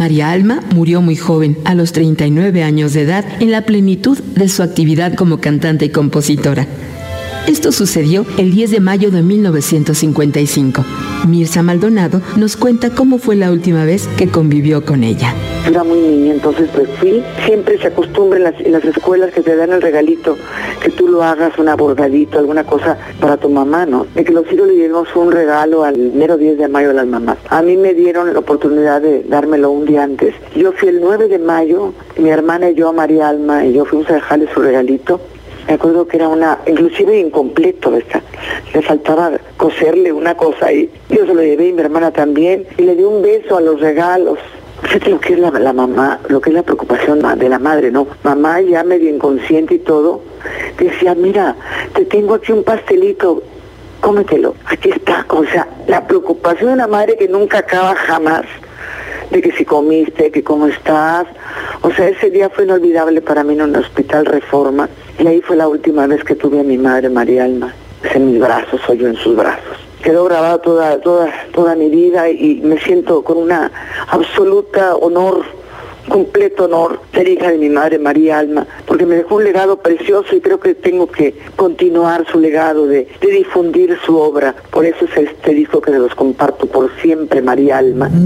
María Alma murió muy joven, a los 39 años de edad, en la plenitud de su actividad como cantante y compositora. Esto sucedió el 10 de mayo de 1955. Mirza Maldonado nos cuenta cómo fue la última vez que convivió con ella. Era muy niña, entonces pues fui. Siempre se acostumbra en las escuelas que te dan el regalito, que tú lo hagas, un bordadito, alguna cosa para tu mamá, ¿no? De que los hijos le dimos un regalo al mero 10 de mayo a las mamás. A mí me dieron la oportunidad de dármelo un día antes. Yo fui el 9 de mayo, mi hermana y yo, María Alma y yo, fuimos a dejarle su regalito. Me acuerdo que era inclusive incompleto le faltaba coserle una cosa y yo se lo llevé y mi hermana también, y le di un beso a los regalos. Fíjate lo que es la mamá, lo que es la preocupación de la madre, ¿no? Mamá ya medio inconsciente y todo, decía, mira, te tengo aquí un pastelito, cómetelo, aquí está. O sea, la preocupación de una madre que nunca acaba jamás, de que si comiste, que cómo estás. O sea, ese día fue inolvidable para mí en un hospital Reforma, y ahí fue la última vez que tuve a mi madre, María Alma, en mis brazos, o yo en sus brazos. Quedó grabado toda mi vida y me siento con una absoluta honor, completo honor, ser hija de mi madre, María Alma, porque me dejó un legado precioso y creo que tengo que continuar su legado de difundir su obra. Por eso es este disco que se los comparto por siempre, María Alma.